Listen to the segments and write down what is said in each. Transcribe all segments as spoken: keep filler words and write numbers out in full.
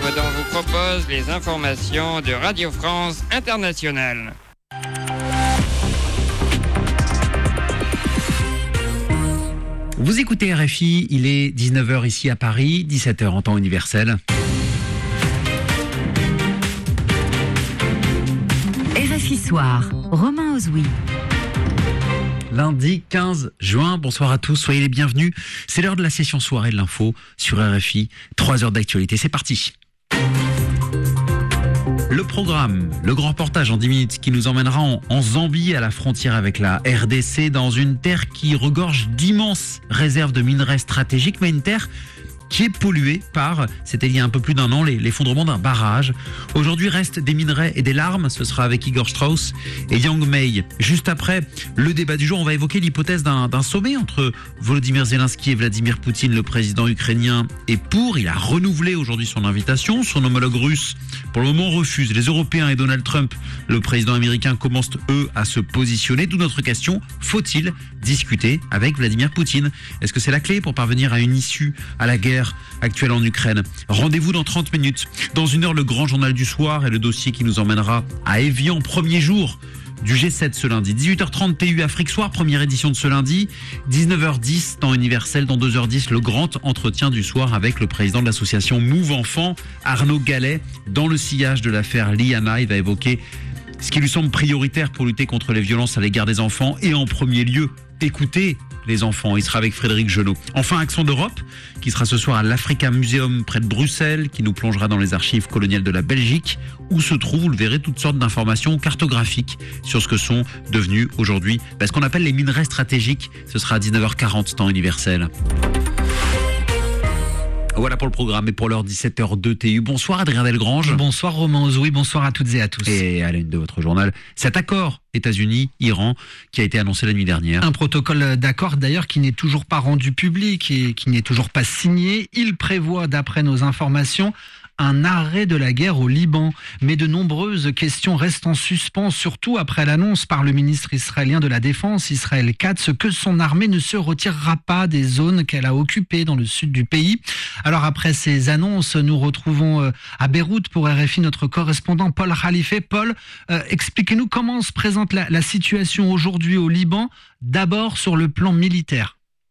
dont on vous propose les informations de Radio France Internationale. Vous écoutez R F I, il est dix-neuf heures ici à Paris, dix-sept heures en temps universel. R F I Soir, Romain Ozoui. Lundi quinze juin, bonsoir à tous, soyez les bienvenus. C'est l'heure de la session soirée de l'info sur R F I, trois heures d'actualité, c'est parti. Le programme, le grand reportage en dix minutes qui nous emmènera en, en Zambie à la frontière avec la R D C dans une terre qui regorge d'immenses réserves de minerais stratégiques, mais une terre qui est polluée par, c'était il y a un peu plus d'un an, les, l'effondrement d'un barrage. Aujourd'hui restent des minerais et des larmes, ce sera avec Igor Strauss et Yang Mei. Juste après le débat du jour, on va évoquer l'hypothèse d'un, d'un sommet entre Volodymyr Zelensky et Vladimir Poutine, le président ukrainien, est pour. Il a renouvelé aujourd'hui son invitation. Son homologue russe, pour le moment, refuse. Les Européens et Donald Trump, le président américain, commencent eux à se positionner. D'où notre question, faut-il discuter avec Vladimir Poutine? Est-ce que c'est la clé pour parvenir à une issue à la guerre actuelle en Ukraine? Rendez-vous dans trente minutes. Dans une heure, le grand journal du soir et le dossier qui nous emmènera à Évian, premier jour du G sept ce lundi. dix-huit heures trente T U Afrique Soir, première édition de ce lundi. dix-neuf heures dix, temps universel. Dans deux heures dix, le grand entretien du soir avec le président de l'association Move Enfants, Arnaud Gallet. Dans le sillage de l'affaire Liana, il va évoquer ce qui lui semble prioritaire pour lutter contre les violences à l'égard des enfants et en premier lieu, écouter les enfants. Il sera avec Frédéric Genot. Enfin, Accent d'Europe, qui sera ce soir à l'Africa Museum près de Bruxelles, qui nous plongera dans les archives coloniales de la Belgique, où se trouvent, vous le verrez, toutes sortes d'informations cartographiques sur ce que sont devenus aujourd'hui bah, ce qu'on appelle les minerais stratégiques. Ce sera à dix-neuf heures quarante, temps universel. Voilà pour le programme et pour l'heure dix-sept heures deux T U. Bonsoir Adrien Delgrange. Bonsoir Romain Ozoui, bonsoir à toutes et à tous. Et à la une de votre journal, cet accord États-Unis-Iran qui a été annoncé la nuit dernière. Un protocole d'accord d'ailleurs qui n'est toujours pas rendu public et qui n'est toujours pas signé. Il prévoit, d'après nos informations, un arrêt de la guerre au Liban. Mais de nombreuses questions restent en suspens, surtout après l'annonce par le ministre israélien de la Défense, Israël Katz, que son armée ne se retirera pas des zones qu'elle a occupées dans le sud du pays. Alors après ces annonces, nous retrouvons à Beyrouth pour R F I notre correspondant Paul Khalife. Paul, euh, expliquez-nous comment se présente la, la situation aujourd'hui au Liban, d'abord sur le plan militaire.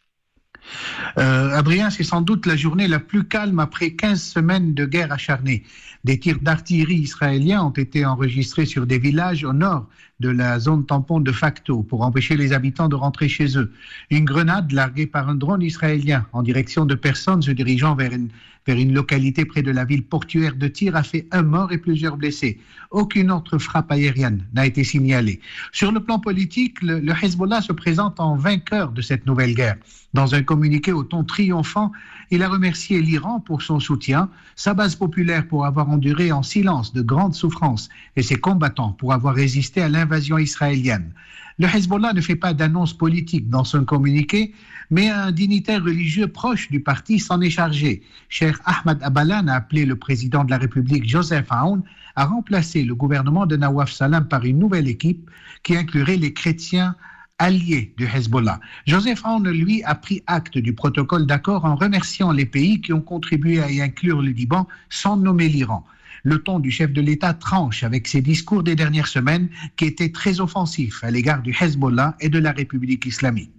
Euh, Adrien, c'est sans doute la journée la plus calme après quinze semaines de guerre acharnée. Des tirs d'artillerie israéliens ont été enregistrés sur des villages au nord de la zone tampon de facto pour empêcher les habitants de rentrer chez eux. Une grenade larguée par un drone israélien en direction de personnes se dirigeant vers une, vers une localité près de la ville portuaire de Tyr a fait un mort et plusieurs blessés. Aucune autre frappe aérienne n'a été signalée. Sur le plan politique, le, le Hezbollah se présente en vainqueur de cette nouvelle guerre. Dans un communiqué au ton triomphant, il a remercié l'Iran pour son soutien, sa base populaire pour avoir enduré en silence de grandes souffrances et ses combattants pour avoir résisté à l'invasion israélienne. Le Hezbollah ne fait pas d'annonce politique dans son communiqué, mais un dignitaire religieux proche du parti s'en est chargé. Cheikh Ahmad Abalan a appelé le président de la République, Joseph Aoun, à remplacer le gouvernement de Nawaf Salam par une nouvelle équipe qui inclurait les chrétiens allié du Hezbollah. Joseph Aoun, lui, a pris acte du protocole d'accord en remerciant les pays qui ont contribué à y inclure le Liban sans nommer l'Iran. Le ton du chef de l'État tranche avec ses discours des dernières semaines qui étaient très offensifs à l'égard du Hezbollah et de la République islamique.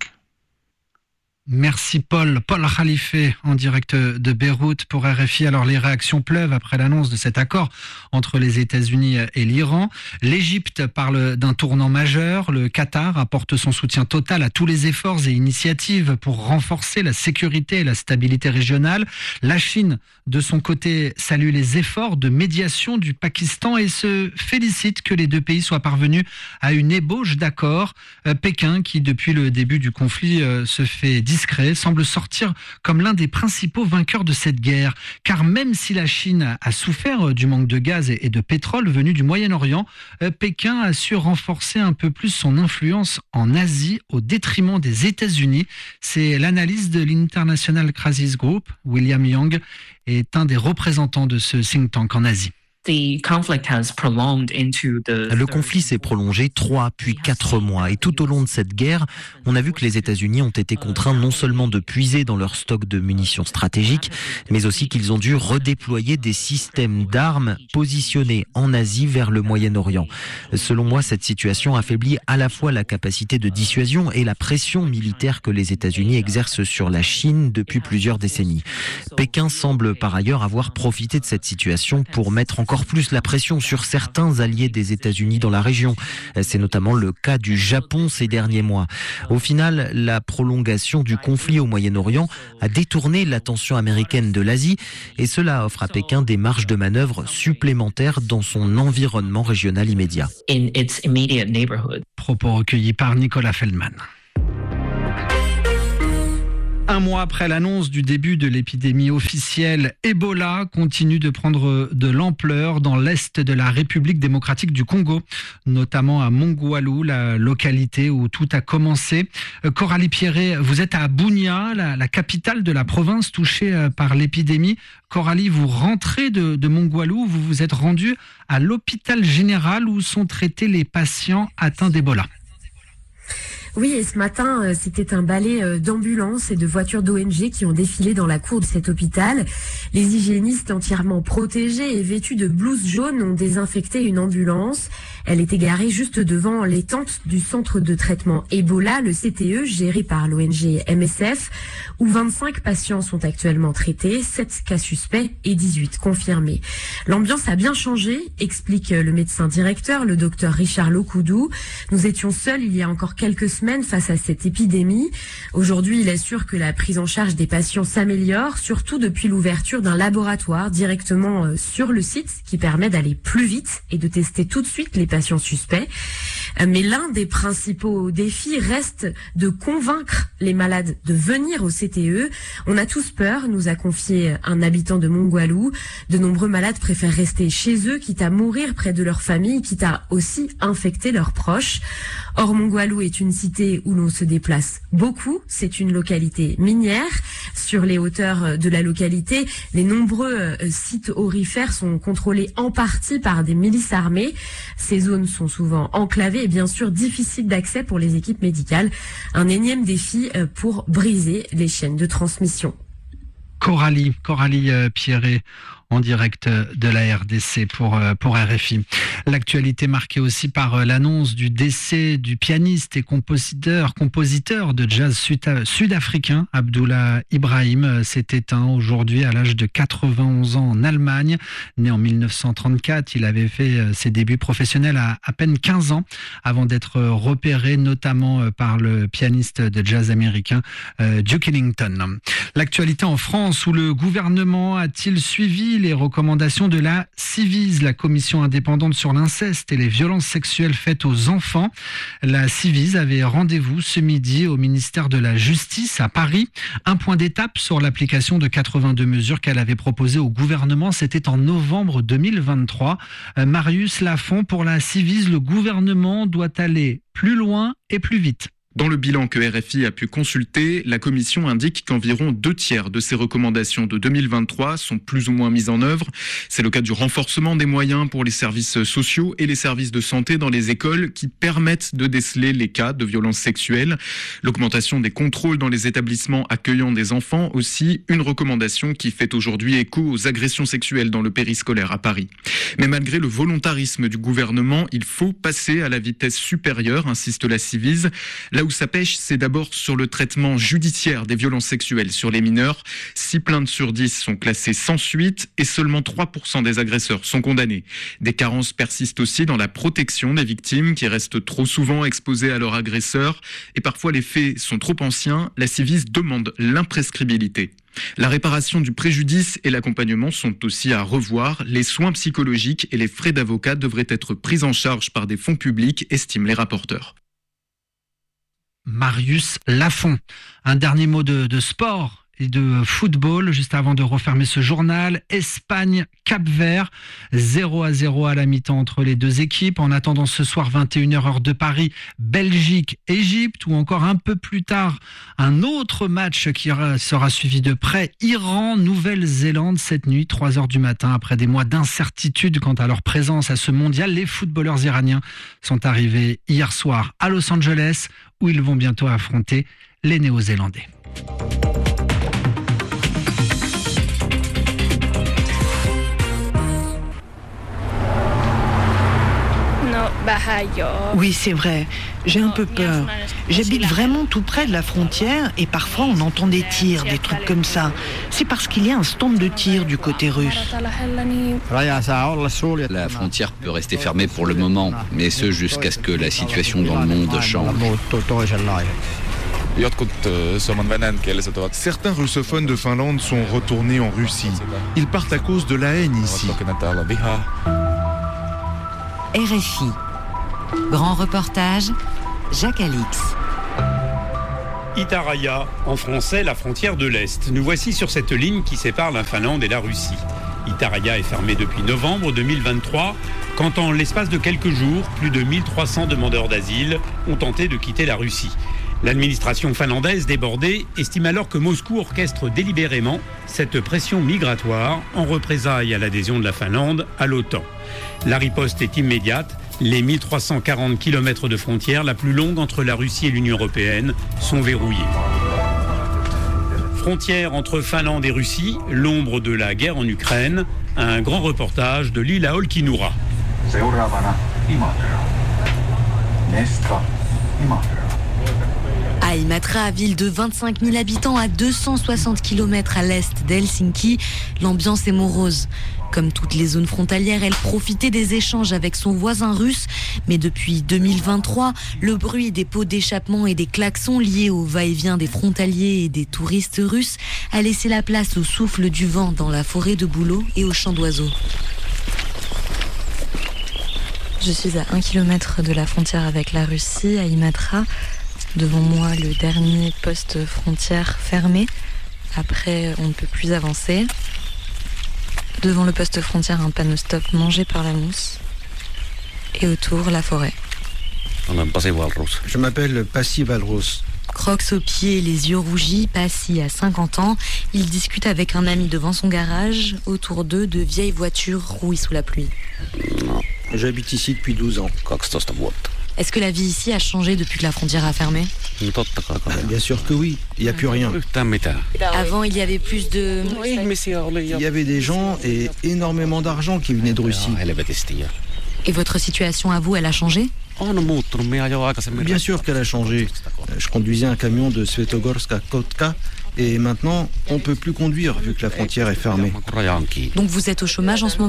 Merci Paul. Paul Khalife en direct de Beyrouth pour R F I. Alors les réactions pleuvent après l'annonce de cet accord entre les États-Unis et l'Iran. L'Égypte parle d'un tournant majeur. Le Qatar apporte son soutien total à tous les efforts et initiatives pour renforcer la sécurité et la stabilité régionale. La Chine, de son côté, salue les efforts de médiation du Pakistan et se félicite que les deux pays soient parvenus à une ébauche d'accord. Pékin, qui depuis le début du conflit se fait discret, semble sortir comme l'un des principaux vainqueurs de cette guerre. Car même si la Chine a souffert du manque de gaz et de pétrole venu du Moyen-Orient, Pékin a su renforcer un peu plus son influence en Asie au détriment des États-Unis. C'est l'analyse de l'International Crisis Group. William Yang est un des représentants de ce think tank en Asie. Le conflit s'est prolongé trois puis quatre mois et tout au long de cette guerre, on a vu que les États-Unis ont été contraints non seulement de puiser dans leur stock de munitions stratégiques, mais aussi qu'ils ont dû redéployer des systèmes d'armes positionnés en Asie vers le Moyen-Orient. Selon moi, cette situation affaiblit à la fois la capacité de dissuasion et la pression militaire que les États-Unis exercent sur la Chine depuis plusieurs décennies. Pékin semble par ailleurs avoir profité de cette situation pour mettre encore plus la pression sur certains alliés des États-Unis dans la région. C'est notamment le cas du Japon ces derniers mois. Au final, la prolongation du conflit au Moyen-Orient a détourné l'attention américaine de l'Asie et cela offre à Pékin des marges de manœuvre supplémentaires dans son environnement régional immédiat. Propos recueillis par Nicolas Feldman. Un mois après l'annonce du début de l'épidémie officielle, Ebola continue de prendre de l'ampleur dans l'est de la République démocratique du Congo, notamment à Mongwalu, la localité où tout a commencé. Coralie Pierret, vous êtes à Bunia, la, la capitale de la province touchée par l'épidémie. Coralie, vous rentrez de, de Mongwalu, vous vous êtes rendue à l'hôpital général où sont traités les patients atteints d'Ebola. Oui, et ce matin, c'était un balai d'ambulances et de voitures d'O N G qui ont défilé dans la cour de cet hôpital. Les hygiénistes entièrement protégés et vêtus de blouses jaunes ont désinfecté une ambulance. Elle était garée juste devant les tentes du centre de traitement Ebola, le C T E, géré par l'O N G M S F, où vingt-cinq patients sont actuellement traités, sept cas suspects et dix-huit confirmés. L'ambiance a bien changé, explique le médecin directeur, le docteur Richard Lokoudou. Nous étions seuls il y a encore quelques semaines face à cette épidémie. Aujourd'hui, il assure que la prise en charge des patients s'améliore, surtout depuis l'ouverture d'un laboratoire directement sur le site qui permet d'aller plus vite et de tester tout de suite les patients suspects. Mais l'un des principaux défis reste de convaincre les malades de venir au C T E. On a tous peur, nous a confié un habitant de Mongwalu. De nombreux malades préfèrent rester chez eux, quitte à mourir près de leur famille, quitte à aussi infecter leurs proches. Or, Mongwalu est une cité où l'on se déplace beaucoup. C'est une localité minière. Sur les hauteurs de la localité, les nombreux sites aurifères sont contrôlés en partie par des milices armées. Ces zones sont souvent enclavées et bien sûr difficiles d'accès pour les équipes médicales. Un énième défi pour briser les chaînes de transmission. Coralie, Coralie Pierret, en direct de la R D C pour, pour R F I. L'actualité marquée aussi par l'annonce du décès du pianiste et compositeur, compositeur de jazz sud-africain Abdullah Ibrahim s'est éteint aujourd'hui à l'âge de quatre-vingt-onze ans en Allemagne. Né en mille neuf cent trente-quatre, il avait fait ses débuts professionnels à à peine quinze ans avant d'être repéré notamment par le pianiste de jazz américain Duke Ellington. L'actualité en France où le gouvernement a-t-il suivi les recommandations de la Ciivise, la commission indépendante sur l'inceste et les violences sexuelles faites aux enfants. La Ciivise avait rendez-vous ce midi au ministère de la Justice à Paris. Un point d'étape sur l'application de quatre-vingt-deux mesures qu'elle avait proposées au gouvernement. C'était en novembre deux mille vingt-trois. Marius Lafont, pour la Ciivise, le gouvernement doit aller plus loin et plus vite. Dans le bilan que R F I a pu consulter, la commission indique qu'environ deux tiers de ces recommandations de deux mille vingt-trois sont plus ou moins mises en œuvre. C'est le cas du renforcement des moyens pour les services sociaux et les services de santé dans les écoles qui permettent de déceler les cas de violences sexuelles. L'augmentation des contrôles dans les établissements accueillant des enfants aussi, une recommandation qui fait aujourd'hui écho aux agressions sexuelles dans le périscolaire à Paris. Mais malgré le volontarisme du gouvernement, il faut passer à la vitesse supérieure, insiste la Ciivise. Là où ça pêche, c'est d'abord sur le traitement judiciaire des violences sexuelles sur les mineurs. six plaintes sur dix sont classées sans suite et seulement trois pour cent des agresseurs sont condamnés. Des carences persistent aussi dans la protection des victimes qui restent trop souvent exposées à leurs agresseurs. Et parfois les faits sont trop anciens. La Ciivise demande l'imprescriptibilité. La réparation du préjudice et l'accompagnement sont aussi à revoir. Les soins psychologiques et les frais d'avocat devraient être pris en charge par des fonds publics, estiment les rapporteurs. Marius Lafont. Un dernier mot de, de sport et de football, juste avant de refermer ce journal. Espagne, Cap-Vert, zéro à zéro à la mi-temps entre les deux équipes. En attendant ce soir, vingt et une heures heure de Paris, Belgique, Égypte, ou encore un peu plus tard, un autre match qui sera suivi de près, Iran, Nouvelle-Zélande, cette nuit, trois heures du matin. Après des mois d'incertitude quant à leur présence à ce mondial, les footballeurs iraniens sont arrivés hier soir à Los Angeles, où ils vont bientôt affronter les Néo-Zélandais. Oui, c'est vrai. J'ai un peu peur. J'habite vraiment tout près de la frontière et parfois on entend des tirs, des trucs comme ça. C'est parce qu'il y a un stand de tir du côté russe. La frontière peut rester fermée pour le moment, mais ce jusqu'à ce que la situation dans le monde change. Certains russophones de Finlande sont retournés en Russie. Ils partent à cause de la haine ici. R F I. Grand reportage, Jacques Alix. Itäraja, en français la frontière de l'Est. Nous voici sur cette ligne qui sépare la Finlande et la Russie. Itäraja est fermé depuis novembre deux mille vingt-trois, quand en l'espace de quelques jours, plus de mille trois cents demandeurs d'asile ont tenté de quitter la Russie. L'administration finlandaise débordée estime alors que Moscou orchestre délibérément cette pression migratoire en représailles à l'adhésion de la Finlande à l'OTAN. La riposte est immédiate. Les mille trois cent quarante kilomètres de frontière, la plus longue entre la Russie et l'Union européenne, sont verrouillés. Frontière entre Finlande et Russie, l'ombre de la guerre en Ukraine, un grand reportage de Lila Olkinuora. À Imatra, ville de vingt-cinq mille habitants à deux cent soixante kilomètres à l'est d'Helsinki, l'ambiance est morose. Comme toutes les zones frontalières, elle profitait des échanges avec son voisin russe. Mais depuis deux mille vingt-trois, le bruit des pots d'échappement et des klaxons liés au va-et-vient des frontaliers et des touristes russes a laissé la place au souffle du vent dans la forêt de bouleaux et aux chants d'oiseaux. Je suis à un kilomètre de la frontière avec la Russie, à Imatra. Devant moi, le dernier poste frontière fermé. Après, on ne peut plus avancer. Devant le poste frontière, un panneau stop mangé par la mousse. Et autour, la forêt. Je m'appelle Pasi Valros. Crocs aux pieds et les yeux rougis, Pasi a cinquante ans. Il discute avec un ami devant son garage. Autour d'eux, de vieilles voitures rouillent sous la pluie. J'habite ici depuis douze ans. Est-ce que la vie ici a changé depuis que la frontière a fermé ? Bien sûr que oui, il n'y a plus rien. Avant, il y avait plus de... Il y avait des gens et énormément d'argent qui venaient de Russie. Et votre situation à vous, elle a changé ? Bien sûr qu'elle a changé. Je conduisais un camion de Svetogorsk à Kotka et maintenant, on ne peut plus conduire vu que la frontière est fermée. Donc vous êtes au chômage en ce moment ?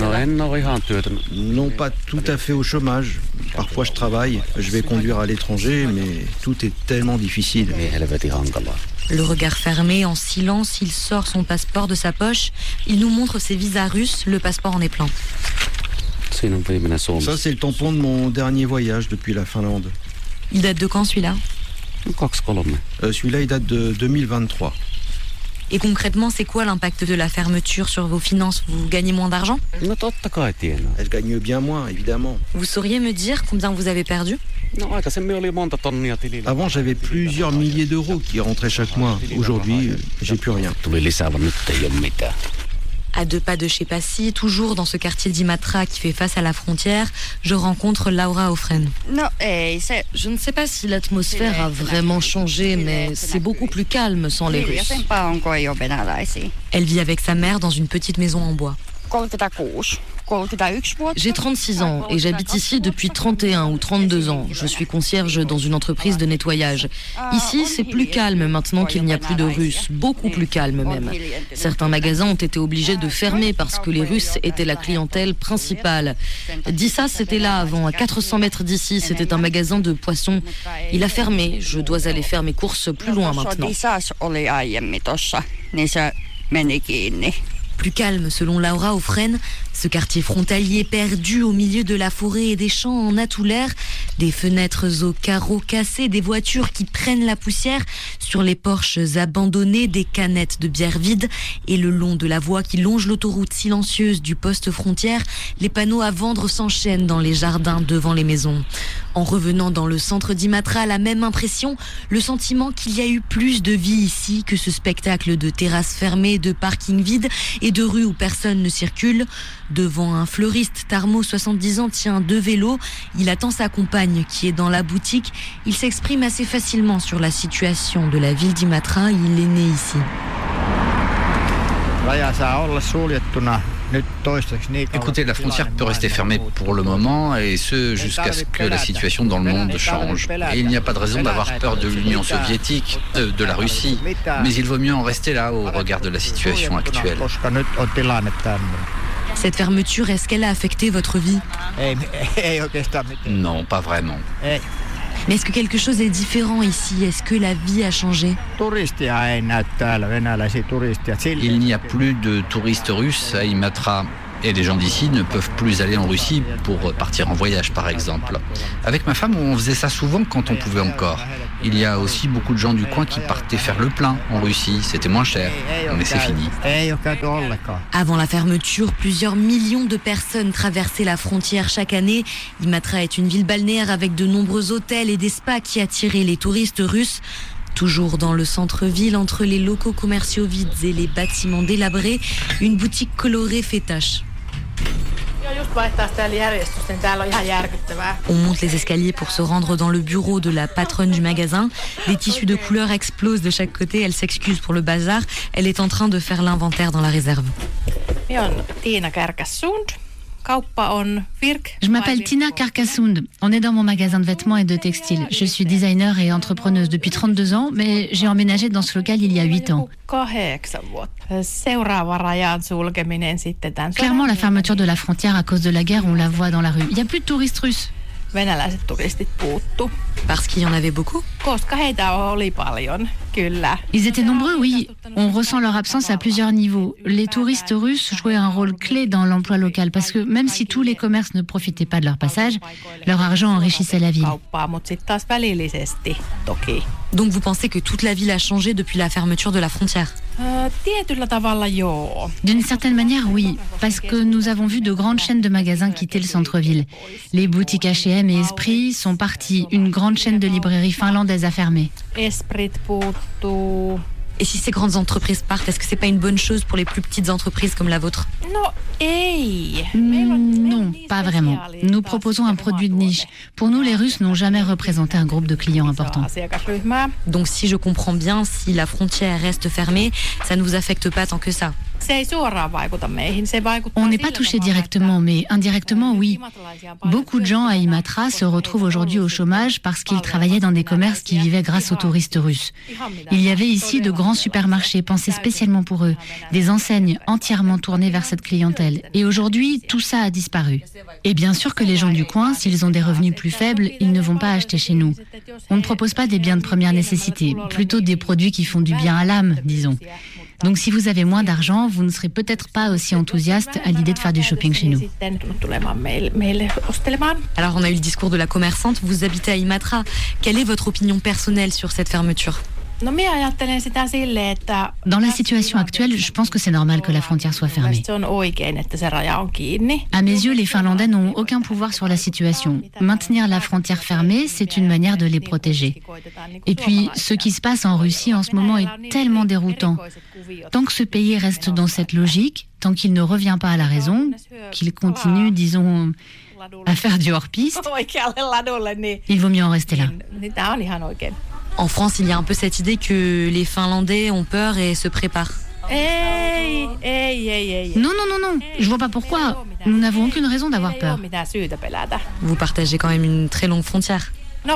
Non, pas tout à fait au chômage. Parfois je travaille, je vais conduire à l'étranger, mais tout est tellement difficile. Le regard fermé, en silence, il sort son passeport de sa poche. Il nous montre ses visas russes, le passeport en est plein. Ça, c'est le tampon de mon dernier voyage depuis la Finlande. Il date de quand celui-là ? euh, Celui-là, il date de deux mille vingt-trois. Et concrètement, c'est quoi l'impact de la fermeture sur vos finances ? Vous gagnez moins d'argent ? Elle gagne bien moins, évidemment. Vous sauriez me dire combien vous avez perdu ? Avant, j'avais plusieurs milliers d'euros qui rentraient chaque mois. Aujourd'hui, j'ai plus rien. À deux pas de chez Pasi, toujours dans ce quartier d'Imatra qui fait face à la frontière, je rencontre Laura Offren. Je ne sais pas si l'atmosphère a vraiment changé, mais c'est beaucoup plus calme sans les Russes. Elle vit avec sa mère dans une petite maison en bois. J'ai trente-six ans et j'habite ici depuis trente et un ou trente-deux ans. Je suis concierge dans une entreprise de nettoyage. Ici, c'est plus calme maintenant qu'il n'y a plus de Russes, beaucoup plus calme même. Certains magasins ont été obligés de fermer parce que les Russes étaient la clientèle principale. Dissa, c'était là avant, à quatre cents mètres d'ici, c'était un magasin de poissons. Il a fermé, je dois aller faire mes courses plus loin maintenant. plus calme selon Laura Ofren. Ce quartier frontalier perdu au milieu de la forêt et des champs en a tout l'air. Des fenêtres aux carreaux cassés, des voitures qui prennent la poussière sur les porches abandonnés, des canettes de bière vides. Et le long de la voie qui longe l'autoroute silencieuse du poste frontière, les panneaux à vendre s'enchaînent dans les jardins devant les maisons. En revenant dans le centre d'Imatra, la même impression, le sentiment qu'il y a eu plus de vie ici que ce spectacle de terrasses fermées, de parkings vides et de rues où personne ne circule. Devant un fleuriste, Tarmo, soixante-dix ans, tient deux vélos. Il attend sa compagne qui est dans la boutique. Il s'exprime assez facilement sur la situation de la ville d'Imatra. Il est né ici. Écoutez, la frontière peut rester fermée pour le moment, et ce jusqu'à ce que la situation dans le monde change. Et il n'y a pas de raison d'avoir peur de l'Union soviétique, de, de la Russie, mais il vaut mieux en rester là au regard de la situation actuelle. Cette fermeture, est-ce qu'elle a affecté votre vie? Non, pas vraiment. Mais est-ce que quelque chose est différent ici? Est-ce que la vie a changé? Il n'y a plus de touristes russes à Imatra. Et les gens d'ici ne peuvent plus aller en Russie pour partir en voyage, par exemple. Avec ma femme, on faisait ça souvent quand on pouvait encore. Il y a aussi beaucoup de gens du coin qui partaient faire le plein en Russie. C'était moins cher, mais c'est fini. Avant la fermeture, plusieurs millions de personnes traversaient la frontière chaque année. Imatra est une ville balnéaire avec de nombreux hôtels et des spas qui attiraient les touristes russes. Toujours dans le centre-ville, entre les locaux commerciaux vides et les bâtiments délabrés, une boutique colorée fait tache. On monte les escaliers pour se rendre dans le bureau de la patronne du magasin. Les tissus de couleurs explosent de chaque côté. Elle s'excuse pour le bazar. Elle est en train de faire l'inventaire dans la réserve. Je m'appelle Tina Karkasund. On est dans mon magasin de vêtements et de textiles. Je suis designer et entrepreneuse depuis trente-deux ans, mais j'ai emménagé dans ce local il y a huit ans. Clairement, la fermeture de la frontière à cause de la guerre, on la voit dans la rue. Il n'y a plus de touristes russes. Parce qu'il y en avait beaucoup? Ils étaient nombreux, oui. On ressent leur absence à plusieurs niveaux. Les touristes russes jouaient un rôle clé dans l'emploi local parce que même si tous les commerces ne profitaient pas de leur passage, leur argent enrichissait la ville. Donc vous pensez que toute la ville a changé depuis la fermeture de la frontière? D'une certaine manière, oui, parce que nous avons vu de grandes chaînes de magasins quitter le centre-ville. Les boutiques H et M et Esprit sont parties. Une grande chaîne de librairies finlandaises a fermé. Et si ces grandes entreprises partent, est-ce que c'est pas une bonne chose pour les plus petites entreprises comme la vôtre? Non, pas vraiment. Nous proposons un produit de niche. Pour nous, les Russes n'ont jamais représenté un groupe de clients important. Donc si je comprends bien, si la frontière reste fermée, ça ne vous affecte pas tant que ça? On n'est pas touché directement, mais indirectement, oui. Beaucoup de gens à Imatra se retrouvent aujourd'hui au chômage parce qu'ils travaillaient dans des commerces qui vivaient grâce aux touristes russes. Il y avait ici de grands supermarchés pensés spécialement pour eux, des enseignes entièrement tournées vers cette clientèle. Et aujourd'hui, tout ça a disparu. Et bien sûr que les gens du coin, s'ils ont des revenus plus faibles, ils ne vont pas acheter chez nous. On ne propose pas des biens de première nécessité, plutôt des produits qui font du bien à l'âme, disons. Donc si vous avez moins d'argent, vous ne serez peut-être pas aussi enthousiaste à l'idée de faire du shopping chez nous. Alors on a eu le discours de la commerçante, vous habitez à Imatra. Quelle est votre opinion personnelle sur cette fermeture? Dans la situation actuelle, je pense que c'est normal que la frontière soit fermée. À mes yeux, les Finlandais n'ont aucun pouvoir sur la situation. Maintenir la frontière fermée, c'est une manière de les protéger. Et puis, ce qui se passe en Russie en ce moment est tellement déroutant. Tant que ce pays reste dans cette logique, tant qu'il ne revient pas à la raison, qu'il continue, disons, à faire du hors-piste, il vaut mieux en rester là. En France, il y a un peu cette idée que les Finlandais ont peur et se préparent. Non, non, non, non, je vois pas pourquoi. Nous n'avons aucune raison d'avoir peur. Vous partagez quand même une très longue frontière.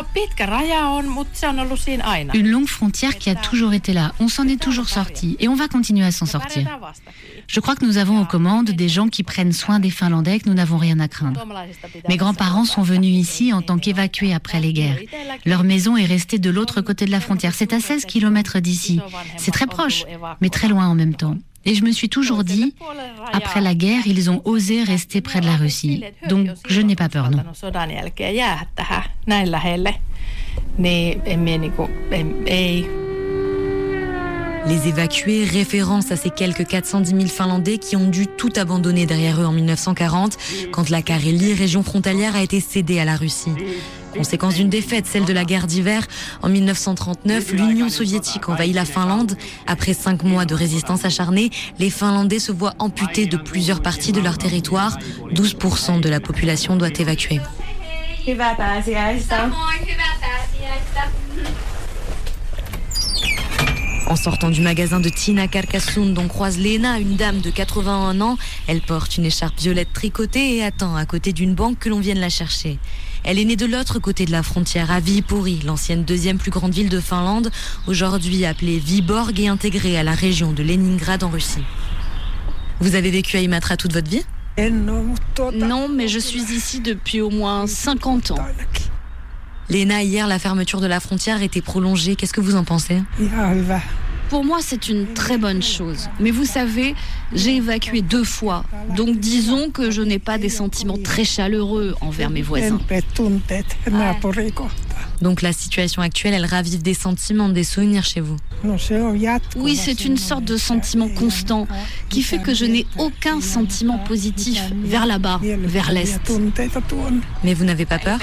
Une longue frontière qui a toujours été là. On s'en est toujours sorti et on va continuer à s'en sortir. Je crois que nous avons aux commandes des gens qui prennent soin des Finlandais, que nous n'avons rien à craindre. Mes grands-parents sont venus ici en tant qu'évacués après les guerres. Leur maison est restée de l'autre côté de la frontière. C'est à seize kilomètres d'ici. C'est très proche, mais très loin en même temps. Et je me suis toujours dit, après la guerre, ils ont osé rester près de la Russie. Donc, je n'ai pas peur, non. Les évacués, référence à ces quelques quatre cent dix mille Finlandais qui ont dû tout abandonner derrière eux en mille neuf cent quarante, quand la Carélie, région frontalière, a été cédée à la Russie. Conséquence d'une défaite, celle de la guerre d'hiver, en mille neuf cent trente-neuf, l'Union soviétique envahit la Finlande. Après cinq mois de résistance acharnée, les Finlandais se voient amputés de plusieurs parties de leur territoire. douze pour cent de la population doit évacuer. En sortant du magasin de Tina Karkasund, on croise Lena, une dame de quatre-vingt-un ans. Elle porte une écharpe violette tricotée et attend à côté d'une banque que l'on vienne la chercher. Elle est née de l'autre côté de la frontière, à Viipuri, l'ancienne deuxième plus grande ville de Finlande, aujourd'hui appelée Viborg et intégrée à la région de Leningrad en Russie. Vous avez vécu à Imatra toute votre vie ? Non, mais je suis ici depuis au moins cinquante ans. Lena, hier, la fermeture de la frontière était prolongée. Qu'est-ce que vous en pensez ? Pour moi, c'est une très bonne chose. Mais vous savez, j'ai évacué deux fois. Donc disons que je n'ai pas des sentiments très chaleureux envers mes voisins. Donc la situation actuelle, elle ravive des sentiments, des souvenirs chez vous ? Oui, c'est une sorte de sentiment constant qui fait que je n'ai aucun sentiment positif vers là-bas, vers l'Est. Mais vous n'avez pas peur ?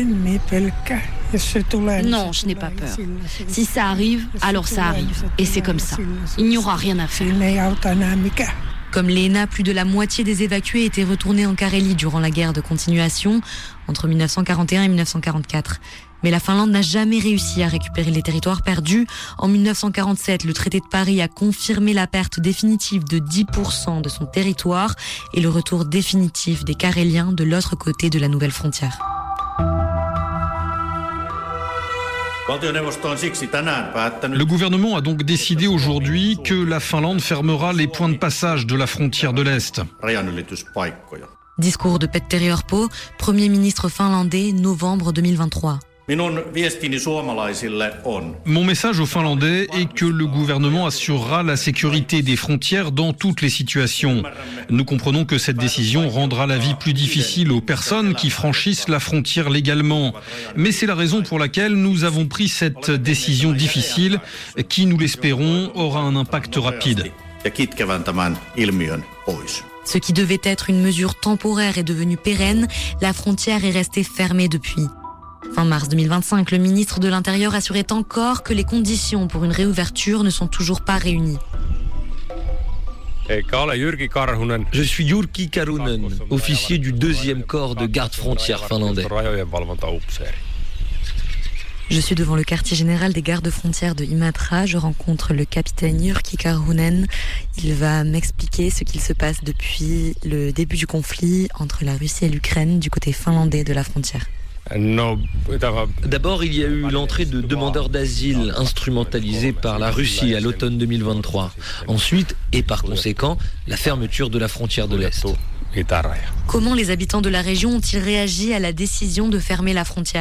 Non, je n'ai pas peur. Si ça arrive, alors ça arrive. Et c'est comme ça. Il n'y aura rien à faire. Comme Lena, plus de la moitié des évacués étaient retournés en Carélie durant la guerre de continuation entre mille neuf cent quarante et un et mille neuf cent quarante-quatre. Mais la Finlande n'a jamais réussi à récupérer les territoires perdus. En mille neuf cent quarante-sept, le traité de Paris a confirmé la perte définitive de dix pour cent de son territoire et le retour définitif des Caréliens de l'autre côté de la nouvelle frontière. Le gouvernement a donc décidé aujourd'hui que la Finlande fermera les points de passage de la frontière de l'Est. Discours de Petteri Orpo, Premier ministre finlandais, novembre deux mille vingt-trois. Mon message aux Finlandais est que le gouvernement assurera la sécurité des frontières dans toutes les situations. Nous comprenons que cette décision rendra la vie plus difficile aux personnes qui franchissent la frontière légalement. Mais c'est la raison pour laquelle nous avons pris cette décision difficile qui, nous l'espérons, aura un impact rapide. Ce qui devait être une mesure temporaire est devenu pérenne. La frontière est restée fermée depuis. Fin mars deux mille vingt-cinq, le ministre de l'Intérieur assurait encore que les conditions pour une réouverture ne sont toujours pas réunies. Je suis Jyrki Karunen, officier du deuxième corps de garde-frontière finlandais. Je suis devant le quartier général des gardes-frontières de Imatra. Je rencontre le capitaine Jyrki Karunen. Il va m'expliquer ce qu'il se passe depuis le début du conflit entre la Russie et l'Ukraine du côté finlandais de la frontière. D'abord, il y a eu l'entrée de demandeurs d'asile instrumentalisés par la Russie à l'automne deux mille vingt-trois. Ensuite, et par conséquent, la fermeture de la frontière de l'Est. Comment les habitants de la région ont-ils réagi à la décision de fermer la frontière ?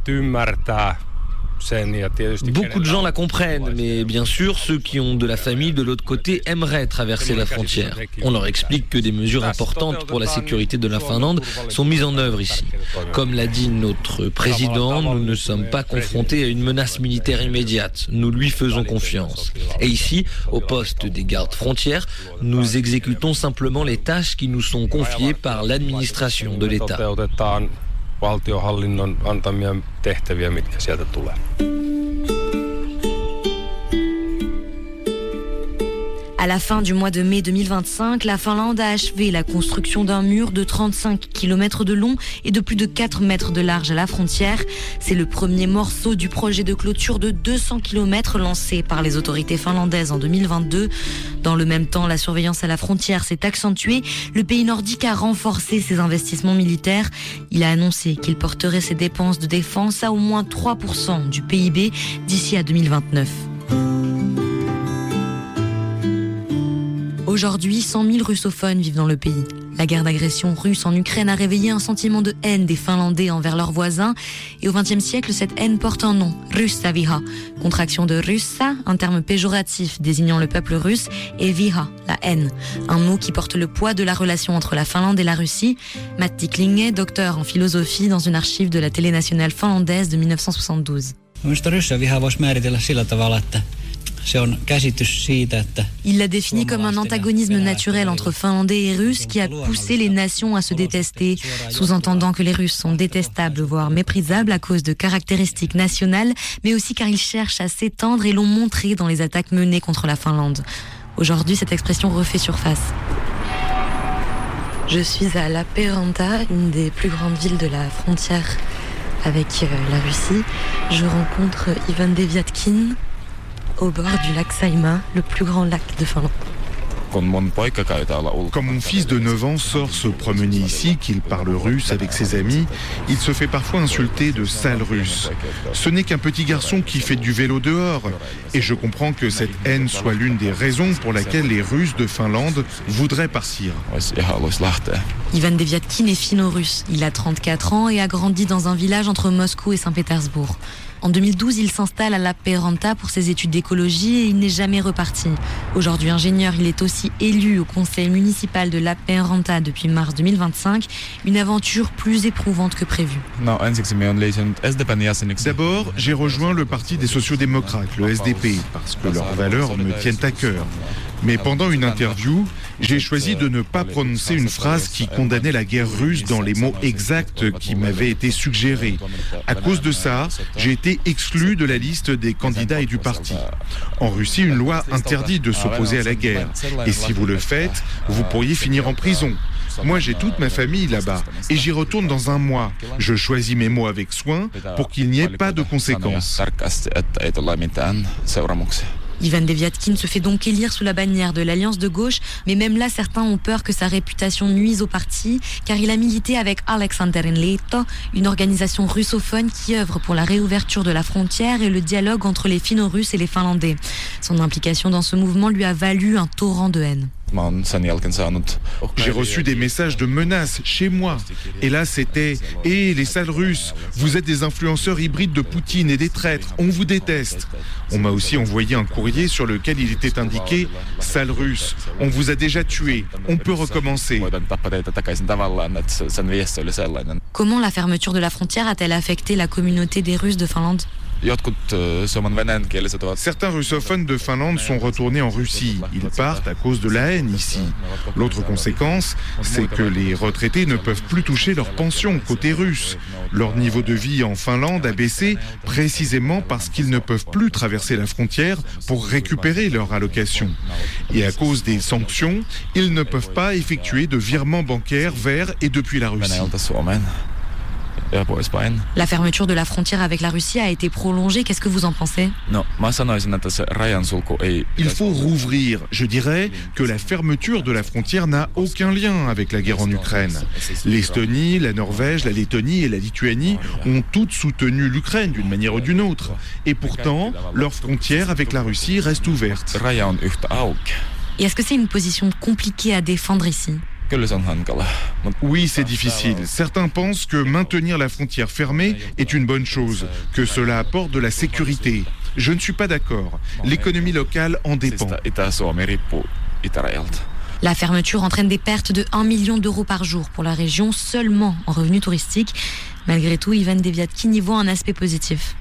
Beaucoup de gens la comprennent, mais bien sûr, ceux qui ont de la famille de l'autre côté aimeraient traverser la frontière. On leur explique que des mesures importantes pour la sécurité de la Finlande sont mises en œuvre ici. Comme l'a dit notre président, nous ne sommes pas confrontés à une menace militaire immédiate. Nous lui faisons confiance. Et ici, au poste des gardes frontières, nous exécutons simplement les tâches qui nous sont confiées par l'administration de l'État. valtionhallinnon antamia tehtäviä, mitkä sieltä tulee. À la fin du mois de mai deux mille vingt-cinq, la Finlande a achevé la construction d'un mur de trente-cinq kilomètres de long et de plus de quatre mètres de large à la frontière. C'est le premier morceau du projet de clôture de deux cents kilomètres lancé par les autorités finlandaises en deux mille vingt-deux. Dans le même temps, la surveillance à la frontière s'est accentuée. Le pays nordique a renforcé ses investissements militaires. Il a annoncé qu'il porterait ses dépenses de défense à au moins trois pour cent du P I B d'ici à deux mille vingt-neuf. Aujourd'hui, cent mille russophones vivent dans le pays. La guerre d'agression russe en Ukraine a réveillé un sentiment de haine des Finlandais envers leurs voisins. Et au vingtième siècle, cette haine porte un nom, Russaviha, contraction de russa, un terme péjoratif désignant le peuple russe, et viha, la haine, un mot qui porte le poids de la relation entre la Finlande et la Russie. Matti Klinge, docteur en philosophie dans une archive de la télé nationale finlandaise de mille neuf cent soixante-douze. Il l'a défini comme un antagonisme naturel entre Finlandais et Russes qui a poussé les nations à se détester, sous-entendant que les Russes sont détestables, voire méprisables à cause de caractéristiques nationales, mais aussi car ils cherchent à s'étendre et l'ont montré dans les attaques menées contre la Finlande. Aujourd'hui, cette expression refait surface. Je suis à Lappeenranta, une des plus grandes villes de la frontière avec euh, la Russie. Je rencontre Ivan Deviatkin au bord du lac Saimaa, le plus grand lac de Finlande. Quand mon fils de neuf ans sort se promener ici, qu'il parle russe avec ses amis, il se fait parfois insulter de sale russe. Ce n'est qu'un petit garçon qui fait du vélo dehors. Et je comprends que cette haine soit l'une des raisons pour laquelle les Russes de Finlande voudraient partir. Ivan Deviatkin est finno-russe. Il a trente-quatre ans et a grandi dans un village entre Moscou et Saint-Pétersbourg. En deux mille douze, il s'installe à Lappeenranta pour ses études d'écologie et il n'est jamais reparti. Aujourd'hui ingénieur, il est aussi élu au conseil municipal de Lappeenranta depuis mars deux mille vingt-cinq, une aventure plus éprouvante que prévu. D'abord, j'ai rejoint le parti des sociodémocrates, le S D P, parce que leurs valeurs me tiennent à cœur. Mais pendant une interview, j'ai choisi de ne pas prononcer une phrase qui condamnait la guerre russe dans les mots exacts qui m'avaient été suggérés. À cause de ça, j'ai été exclu de la liste des candidats et du parti. En Russie, une loi interdit de s'opposer à la guerre. Et si vous le faites, vous pourriez finir en prison. Moi, j'ai toute ma famille là-bas et j'y retourne dans un mois. Je choisis mes mots avec soin pour qu'il n'y ait pas de conséquences. Ivan Deviatkin se fait donc élire sous la bannière de l'Alliance de gauche, mais même là, certains ont peur que sa réputation nuise au parti, car il a milité avec Alexander Enleito, une organisation russophone qui œuvre pour la réouverture de la frontière et le dialogue entre les Finno-Russes et les Finlandais. Son implication dans ce mouvement lui a valu un torrent de haine. J'ai reçu des messages de menaces chez moi. Et là, c'était « Hé, les sales Russes, vous êtes des influenceurs hybrides de Poutine et des traîtres, on vous déteste !» On m'a aussi envoyé un courrier sur lequel il était indiqué « Sales Russes, on vous a déjà tué, on peut recommencer !» Comment la fermeture de la frontière a-t-elle affecté la communauté des Russes de Finlande ? Certains russophones de Finlande sont retournés en Russie. Ils partent à cause de la haine ici. L'autre conséquence, c'est que les retraités ne peuvent plus toucher leur pension côté russe. Leur niveau de vie en Finlande a baissé précisément parce qu'ils ne peuvent plus traverser la frontière pour récupérer leur allocation. Et à cause des sanctions, ils ne peuvent pas effectuer de virements bancaires vers et depuis la Russie. La fermeture de la frontière avec la Russie a été prolongée. Qu'est-ce que vous en pensez ? Il faut rouvrir. Je dirais que la fermeture de la frontière n'a aucun lien avec la guerre en Ukraine. L'Estonie, la Norvège, la Lettonie et la Lituanie ont toutes soutenu l'Ukraine d'une manière ou d'une autre. Et pourtant, leur frontière avec la Russie reste ouverte. Et est-ce que c'est une position compliquée à défendre ici ? Oui, c'est difficile. Certains pensent que maintenir la frontière fermée est une bonne chose, que cela apporte de la sécurité. Je ne suis pas d'accord. L'économie locale en dépend. La fermeture entraîne des pertes de un million d'euros par jour pour la région, seulement en revenus touristiques. Malgré tout, Ivan Deviatkin y voit un aspect positif.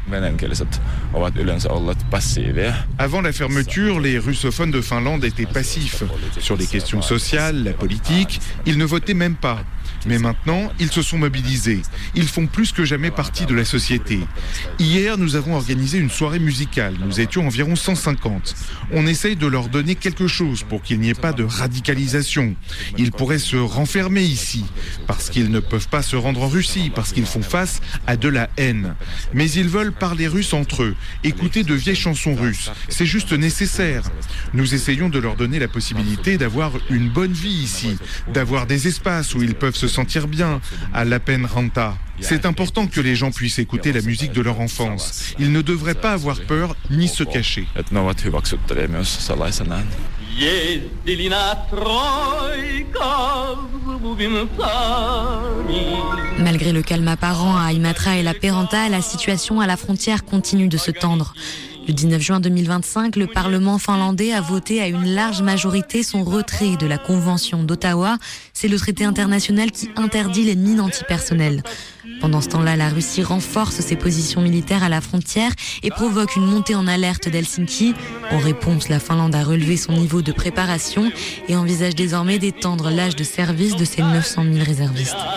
Avant la fermeture, les russophones de Finlande étaient passifs. Sur les questions sociales, la politique, ils ne votaient même pas. Mais maintenant, ils se sont mobilisés. Ils font plus que jamais partie de la société. Hier, nous avons organisé une soirée musicale. Nous étions environ cent cinquante. On essaye de leur donner quelque chose pour qu'il n'y ait pas de radicalisation. Ils pourraient se renfermer ici, parce qu'ils ne peuvent pas se rendre en Russie, parce qu'ils font face à de la haine. Mais ils veulent parler russe entre eux, écouter de vieilles chansons russes. C'est juste nécessaire. Nous essayons de leur donner la possibilité d'avoir une bonne vie ici, d'avoir des espaces où ils peuvent se sentir bien, à Lappeenranta. C'est important que les gens puissent écouter la musique de leur enfance. Ils ne devraient pas avoir peur ni se cacher. Malgré le calme apparent à Imatra et la Peranta, la situation à la frontière continue de se tendre. Le dix-neuf juin deux mille vingt-cinq, le Parlement finlandais a voté à une large majorité son retrait de la Convention d'Ottawa. C'est le traité international qui interdit les mines antipersonnelles. Pendant ce temps-là, la Russie renforce ses positions militaires à la frontière et provoque une montée en alerte d'Helsinki. En réponse, la Finlande a relevé son niveau de préparation et envisage désormais d'étendre l'âge de service de ses neuf cent mille réservistes.